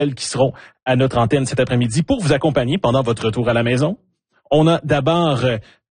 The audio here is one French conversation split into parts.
qui seront à notre antenne cet après-midi pour vous accompagner pendant votre retour à la maison. On a d'abord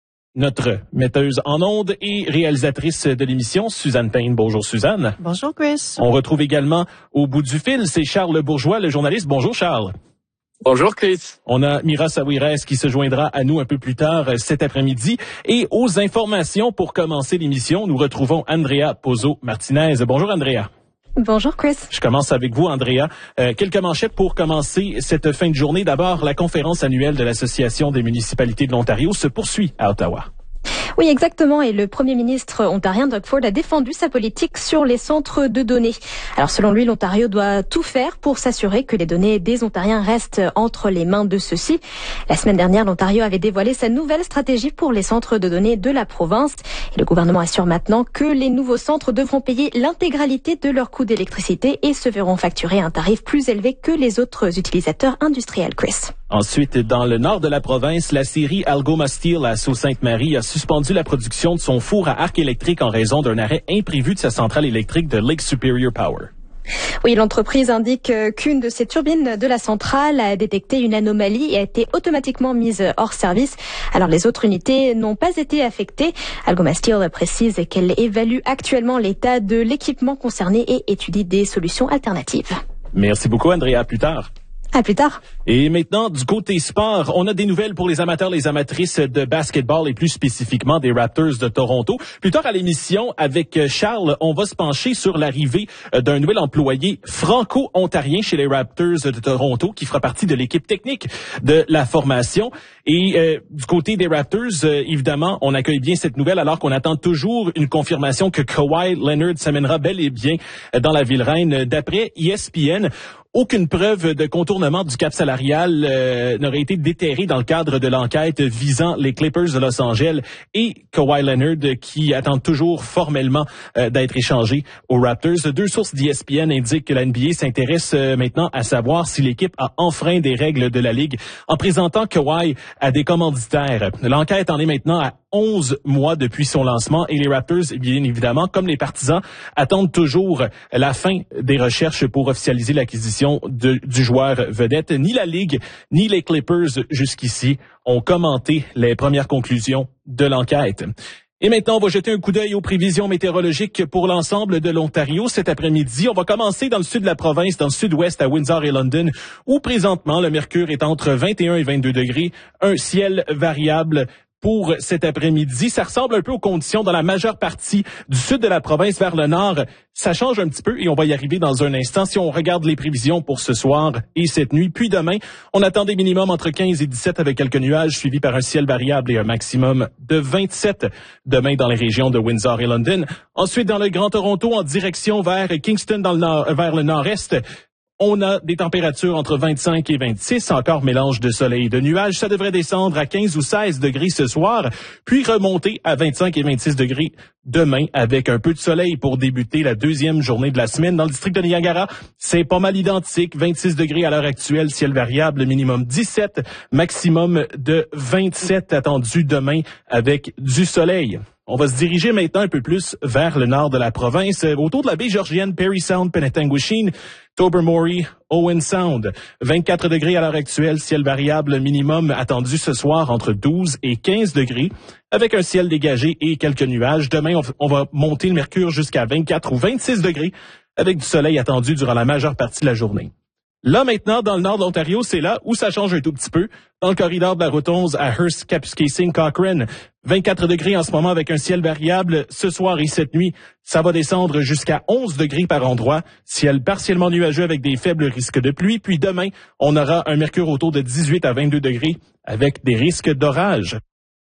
notre metteuse en ondes et réalisatrice de l'émission, Suzanne Payne. Bonjour Suzanne. Bonjour Chris. On retrouve également au bout du fil, c'est Charles Bourgeois, le journaliste. Bonjour Charles. Bonjour Chris. On a Mira Saouirès qui se joindra à nous un peu plus tard cet après-midi. Et aux informations pour commencer l'émission, nous retrouvons Andrea Pozzo-Martinez. Bonjour Andrea. Bonjour Chris. Je commence avec vous, Andrea. Quelques manchettes pour commencer cette fin de journée. D'abord, la conférence annuelle de l'Association des municipalités de l'Ontario se poursuit à Ottawa. Oui, exactement. Et le premier ministre ontarien, Doug Ford, a défendu sa politique sur les centres de données. Alors, selon lui, l'Ontario doit tout faire pour s'assurer que les données des Ontariens restent entre les mains de ceux-ci. La semaine dernière, l'Ontario avait dévoilé sa nouvelle stratégie pour les centres de données de la province. Et le gouvernement assure maintenant que les nouveaux centres devront payer l'intégralité de leur coût d'électricité et se verront facturer un tarif plus élevé que les autres utilisateurs industriels, Chris. Ensuite, dans le nord de la province, la scierie Algoma Steel à Sault-Sainte-Marie a suspendu la production de son four à arc électrique en raison d'un arrêt imprévu de sa centrale électrique de Lake Superior Power. Oui, l'entreprise indique qu'une de ses turbines de la centrale a détecté une anomalie et a été automatiquement mise hors service. Alors les autres unités n'ont pas été affectées. Algoma Steel précise qu'elle évalue actuellement l'état de l'équipement concerné et étudie des solutions alternatives. Merci beaucoup, Andrea. À plus tard. À plus tard. Et maintenant, du côté sport, on a des nouvelles pour les amateurs, les amatrices de basketball et plus spécifiquement des Raptors de Toronto. Plus tard à l'émission, avec Charles, on va se pencher sur l'arrivée d'un nouvel employé franco-ontarien chez les Raptors de Toronto qui fera partie de l'équipe technique de la formation. Et du côté des Raptors, évidemment, on accueille bien cette nouvelle alors qu'on attend toujours une confirmation que Kawhi Leonard s'amènera bel et bien dans la ville reine. D'après ESPN, aucune preuve de contournement du cap salarial n'aurait été déterrée dans le cadre de l'enquête visant les Clippers de Los Angeles et Kawhi Leonard qui attend toujours formellement d'être échangé aux Raptors. Deux sources d'ESPN indiquent que la NBA s'intéresse maintenant à savoir si l'équipe a enfreint des règles de la Ligue en présentant Kawhi à des commanditaires. L'enquête en est maintenant à 11 mois depuis son lancement et les Raptors, bien évidemment, comme les partisans, attendent toujours la fin des recherches pour officialiser l'acquisition du joueur vedette. Ni la Ligue, ni les Clippers jusqu'ici ont commenté les premières conclusions de l'enquête. Et maintenant, on va jeter un coup d'œil aux prévisions météorologiques pour l'ensemble de l'Ontario cet après-midi. On va commencer dans le sud de la province, dans le sud-ouest, à Windsor et London, où présentement le mercure est entre 21 et 22 degrés, un ciel variable pour cet après-midi. Ça ressemble un peu aux conditions dans la majeure partie du sud de la province vers le nord. Ça change un petit peu et on va y arriver dans un instant. Si on regarde les prévisions pour ce soir et cette nuit, puis demain, on attend des minimums entre 15 et 17 avec quelques nuages suivis par un ciel variable et un maximum de 27 demain dans les régions de Windsor et London. Ensuite, dans le Grand Toronto, en direction vers Kingston vers le nord-est, on a des températures entre 25 et 26, encore mélange de soleil et de nuages. Ça devrait descendre à 15 ou 16 degrés ce soir, puis remonter à 25 et 26 degrés demain avec un peu de soleil pour débuter la deuxième journée de la semaine. Dans le district de Niagara, c'est pas mal identique. 26 degrés à l'heure actuelle, ciel variable, minimum 17, maximum de 27 attendu demain avec du soleil. On va se diriger maintenant un peu plus vers le nord de la province, autour de la baie georgienne, Parry Sound, Penetanguishene, Tobermory, Owen Sound. 24 degrés à l'heure actuelle, ciel variable minimum attendu ce soir entre 12 et 15 degrés, avec un ciel dégagé et quelques nuages. Demain, on va monter le mercure jusqu'à 24 ou 26 degrés, avec du soleil attendu durant la majeure partie de la journée. Là, maintenant, dans le nord de l'Ontario, c'est là où ça change un tout petit peu. Dans le corridor de la route 11 à Hearst, Kapuskasing, Cochrane, 24 degrés en ce moment avec un ciel variable. Ce soir et cette nuit, ça va descendre jusqu'à 11 degrés par endroit. Ciel partiellement nuageux avec des faibles risques de pluie. Puis demain, on aura un mercure autour de 18 à 22 degrés avec des risques d'orage.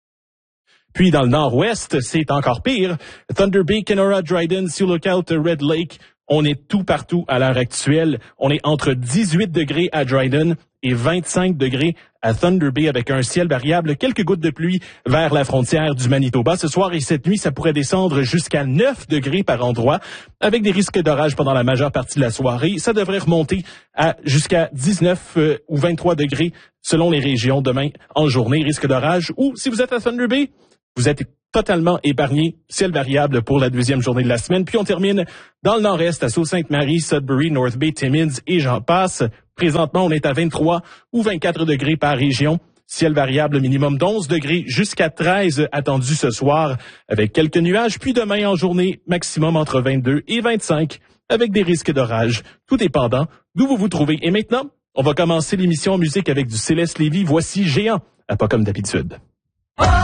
Puis dans le nord-ouest, c'est encore pire. Thunder Bay, Kenora, Dryden, Sioux Lookout, Red Lake. On est tout partout à l'heure actuelle. On est entre 18 degrés à Dryden et 25 degrés à Thunder Bay avec un ciel variable, quelques gouttes de pluie vers la frontière du Manitoba. Ce soir et cette nuit, ça pourrait descendre jusqu'à 9 degrés par endroit avec des risques d'orage pendant la majeure partie de la soirée. Ça devrait remonter à jusqu'à 19 ou 23 degrés selon les régions demain en journée, risque d'orage. Ou si vous êtes à Thunder Bay, vous êtes totalement épargné. Ciel variable pour la deuxième journée de la semaine. Puis on termine dans le nord-est, à Sault-Sainte-Marie, Sudbury, North Bay, Timmins et j'en passe. Présentement, on est à 23 ou 24 degrés par région. Ciel variable minimum d'11 degrés jusqu'à 13 attendu ce soir avec quelques nuages. Puis demain en journée, maximum entre 22 et 25 avec des risques d'orage. Tout dépendant d'où vous vous trouvez. Et maintenant, on va commencer l'émission en musique avec du Céleste Lévy. Voici Géant, à pas comme d'habitude.